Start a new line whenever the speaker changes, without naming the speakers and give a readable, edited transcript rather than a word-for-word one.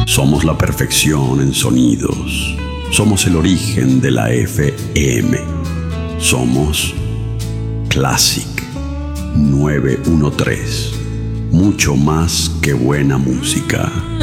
Somos la perfección en sonidos. Somos el origen de la FM. Somos Classic 913. Mucho más que buena música.